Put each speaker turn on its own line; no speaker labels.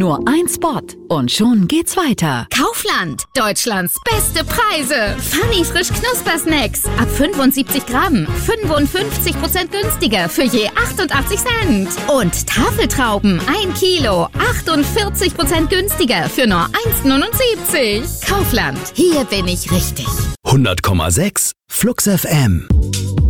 Nur ein Spot und schon geht's weiter.
Kaufland, Deutschlands beste Preise. Funny frisch Knuspersnacks. Ab 75 Gramm. 55% günstiger für je 88 Cent. Und Tafeltrauben 1 Kilo. 48% günstiger für nur 1,79. Kaufland, hier bin ich richtig.
100,6 Flux FM.